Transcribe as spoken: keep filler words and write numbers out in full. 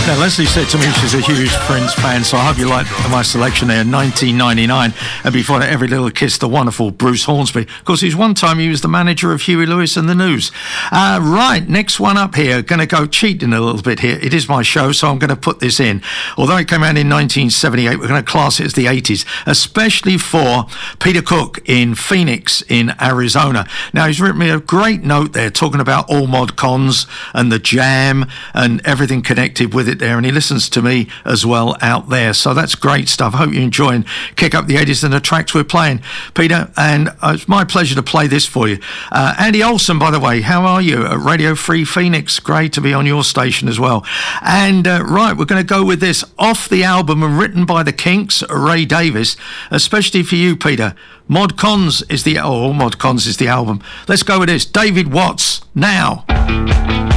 Now, Leslie said to me she's a huge Prince fan, so I hope you like my selection there, nineteen ninety-nine. And before that, Every Little Kiss, the wonderful Bruce Hornsby. Of course, he's one time he was the manager of Huey Lewis and the News. Uh, right, next one up here. Going to go cheating a little bit here. It is my show, so I'm going to put this in. Although it came out in nineteen seventy-eight, we're going to class it as the eighties, especially for Peter Cook in Phoenix in Arizona. Now, he's written me a great note there talking about all mod cons and the Jam and everything connected with it there, and he listens to me as well out there, so that's great stuff. I hope you enjoy and kick up the eighties and the tracks we're playing, Peter, and uh, it's my pleasure to play this for you. uh, Andy Olsen, by the way, how are you at Radio Free Phoenix? Great to be on your station as well. And uh, right, we're going to go with this off the album and written by the Kinks, Ray Davis, especially for you, Peter. Mod Cons is the oh Mod Cons is the album. Let's go with this, David Watts, Now.